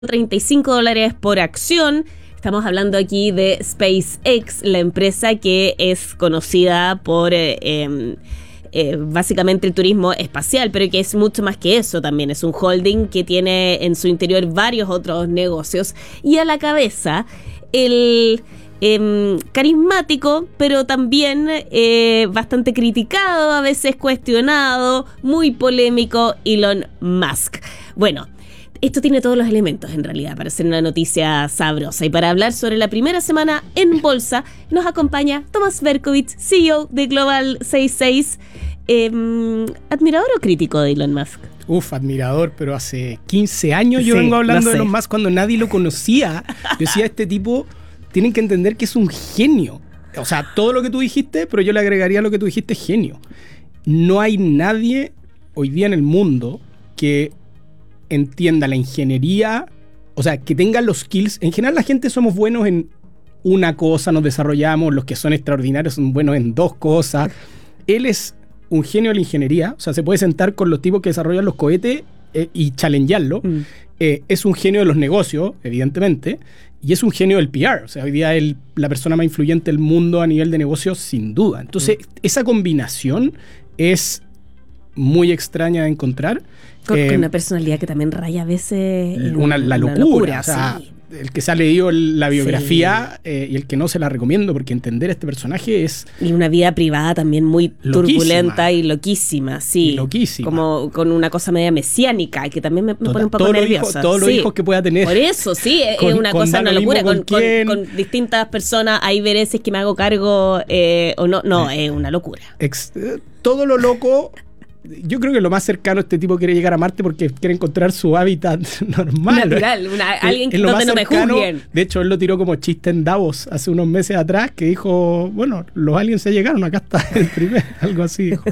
$35 por acción. Estamos hablando aquí de SpaceX, la empresa que es conocida por básicamente el turismo espacial, pero que es mucho más que eso también. Es un holding que tiene en su interior varios otros negocios y a la cabeza el carismático, pero también bastante criticado, a veces cuestionado, muy polémico Elon Musk. Bueno, esto tiene todos los elementos en realidad para ser una noticia sabrosa. Y para hablar sobre la primera semana en bolsa, nos acompaña Tomás Berkovich, CEO de Global 66. ¿Admirador o crítico de Elon Musk? Admirador, pero hace 15 años yo vengo hablando de Elon Musk cuando nadie lo conocía. Yo decía, este tipo, tienen que entender que es un genio. O sea, todo lo que tú dijiste, pero yo le agregaría lo que tú dijiste, genio. No hay nadie hoy día en el mundo que entienda la ingeniería, o sea, que tenga los skills. En general la gente somos buenos en una cosa, nos desarrollamos, los que son extraordinarios son buenos en dos cosas. Él es un genio de la ingeniería, o sea, se puede sentar con los tipos que desarrollan los cohetes y challengearlo. Es un genio de los negocios, evidentemente, y es un genio del PR. O sea, hoy día es la persona más influyente del mundo a nivel de negocios, sin duda. Entonces, esa combinación es muy extraña de encontrar. Con una personalidad que también raya a veces la locura. O sea, sí. El que se ha leído la biografía, sí, y el que no, se la recomiendo, porque entender a este personaje es... Y una vida privada también muy turbulenta y loquísima, sí. Y loquísima. Como con una cosa media mesiánica, que también me pone un poco nerviosa. Todos los hijos que pueda tener. Por eso, sí, es una cosa, una locura. Con distintas personas, hay veces que me hago cargo o no. No, es una locura. Todo lo loco... Yo creo que lo más cercano a este tipo quiere llegar a Marte porque quiere encontrar su hábitat normal. Natural, alguien donde no me juzguen. De hecho, él lo tiró como chiste en Davos hace unos meses atrás, que dijo, bueno, los aliens se llegaron, acá está el primer, algo así dijo.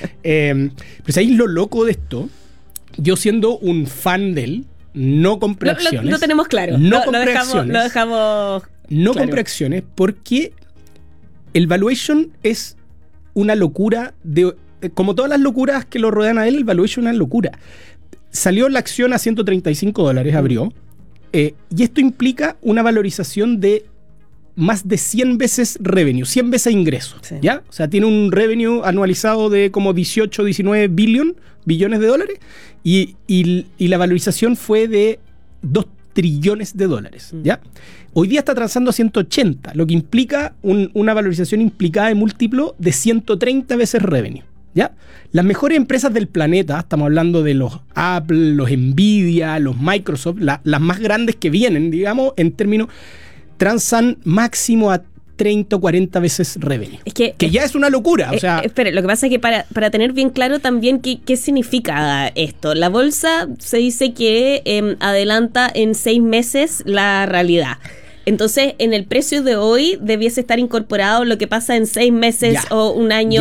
Pues ahí lo loco de esto, yo siendo un fan de él, no compré acciones. Lo tenemos claro. No compré acciones. Lo dejamos No claro. compré acciones porque el valuation es una locura de... Como todas las locuras que lo rodean a él, el valuation es una locura. Salió la acción a $135, abrió. Y esto implica una valorización de más de 100 veces revenue, 100 veces ingresos. Sí. ¿Ya? O sea, tiene un revenue anualizado de como 18, 19 billones de dólares. Y la valorización fue de 2 trillones de dólares. ¿Ya? Hoy día está transando a 180, lo que implica una valorización implicada de múltiplo de 130 veces revenue. ¿Ya? Las mejores empresas del planeta, estamos hablando de los Apple, los Nvidia, los Microsoft, las más grandes que vienen, digamos, en términos, transan máximo a 30 o 40 veces revenue. Que ya es una locura. O sea, espere, lo que pasa es que para tener bien claro también qué significa esto. La bolsa se dice que adelanta en 6 meses la realidad. Entonces, en el precio de hoy debiese estar incorporado lo que pasa en 6 meses ya, o un año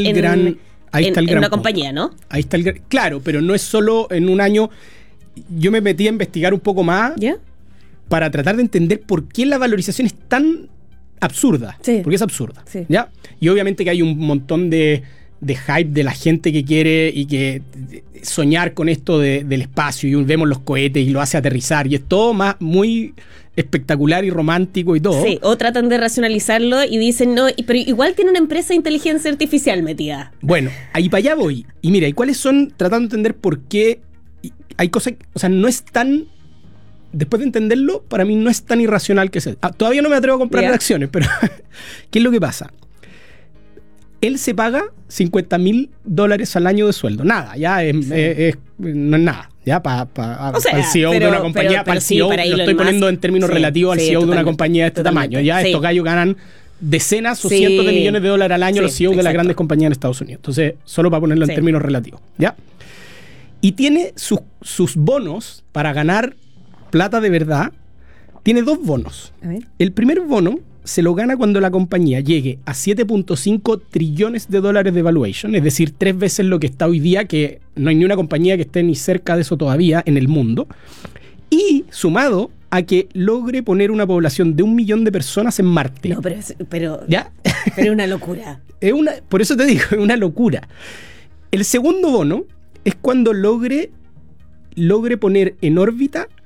en una compañía, ¿no? Ahí está claro, pero no es solo en un año. Yo me metí a investigar un poco más para tratar de entender por qué la valorización es tan absurda. Sí. Porque es absurda. Sí. ¿Ya? Y obviamente que hay un montón de hype de la gente que quiere y que soñar con esto del espacio, y vemos los cohetes y lo hace aterrizar, y es todo muy espectacular y romántico y todo. Sí, o tratan de racionalizarlo y dicen, no, pero igual tiene una empresa de inteligencia artificial metida. Bueno, ahí para allá voy. Y mira, ¿y cuáles son? Tratando de entender por qué hay cosas, o sea, no es tan... Después de entenderlo, para mí no es tan irracional que sea. Todavía no me atrevo a comprar acciones, pero ¿qué es lo que pasa? Él se paga $50,000 al año de sueldo. Nada, ya no es nada. Ya para el CEO de una compañía, para el CEO, lo estoy poniendo en términos relativos al CEO de una compañía de este tamaño. Ya estos gallos ganan decenas o cientos de millones de dólares al año los CEO de las grandes compañías en Estados Unidos. Entonces, solo para ponerlo en términos relativos. ¿Ya? Y tiene sus bonos para ganar plata de verdad. Tiene 2 bonos. El primer bono se lo gana cuando la compañía llegue a 7.5 trillones de dólares de valuation, es decir, 3 veces lo que está hoy día, que no hay ni una compañía que esté ni cerca de eso todavía en el mundo, y sumado a que logre poner una población de 1 millón de personas en Marte. No, pero ¿ya? Pero es una locura. Por eso te digo, es una locura. El segundo bono es cuando logre poner en órbita